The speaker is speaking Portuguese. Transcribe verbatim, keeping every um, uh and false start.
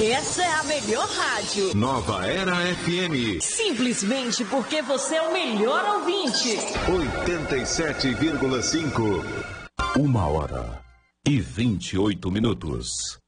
Essa é a melhor rádio. Nova Era F M. Simplesmente porque você é o melhor ouvinte. oitenta e sete vírgula cinco. Uma hora e vinte e oito minutos.